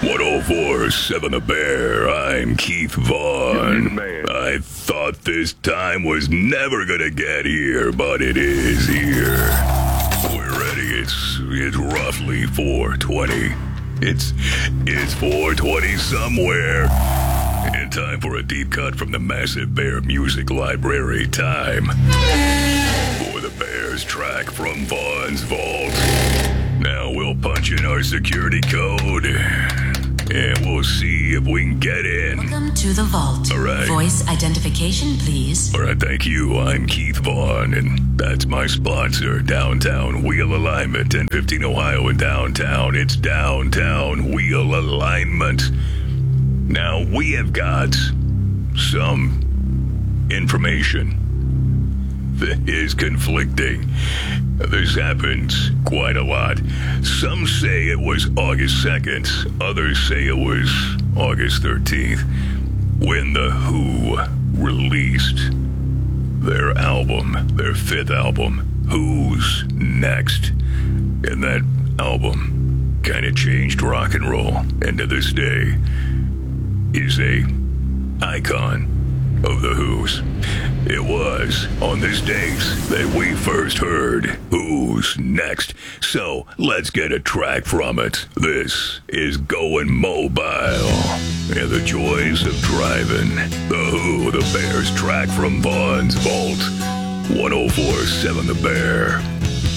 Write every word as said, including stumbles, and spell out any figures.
ten forty-seven The Bear. I'm Keith Vaughn. Man. I thought this time was never gonna get here, but it is here. We're ready. It's it's roughly four twenty. It's it's four twenty somewhere. In time for a deep cut from the Massive Bear Music Library. Time for the Bears track from Vaughn's Vault. Now we'll punch in our security code, and we'll see if we can get in. Welcome to the vault. All right. Voice identification, please. All right, thank you. I'm Keith Vaughn, and that's my sponsor, Downtown Wheel Alignment, ten fifteen Ohio in downtown. It's Downtown Wheel Alignment. Now, we have got some information that is conflicting. This happens quite a lot. Some say it was August second. Others say it was August thirteenth when The Who released their album, their fifth album, Who's Next? And that album kind of changed rock and roll, and to this day is a icon of The Who's. It was on this date that we first heard Who's Next. So let's get a track from it. This is Going Mobile and the joys of driving. The Who, the Bears track from Vaughn's Vault. ten forty-seven The Bear.